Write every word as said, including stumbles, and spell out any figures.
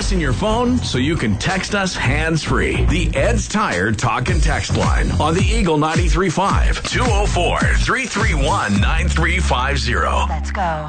us in your phone so you can text us hands-free. The Ed's Tire Talk and Text line on the Eagle ninety-three point five, two oh four, three three one, nine three five zero. Let's go.